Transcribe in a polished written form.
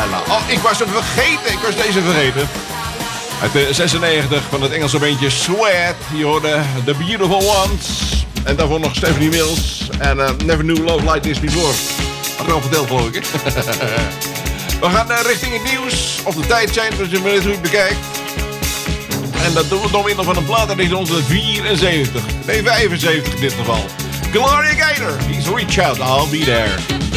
la. Oh, ik was hem vergeten. Ik was deze vergeten. Uit de 96 van het Engelse bandje Sweat. Je hoorde The Beautiful Ones. En daarvoor nog Stephanie Mills. En Never Knew Love Like This Before. Had ik al verteld, geloof ik. We gaan richting het nieuws. Of de tijd zijn, als je me dit goed bekijkt. En dat doen we door middel van een plaat uit 1974. Nee, 75 in dit geval. Gloria Gaynor. He's Reach Out, I'll Be There.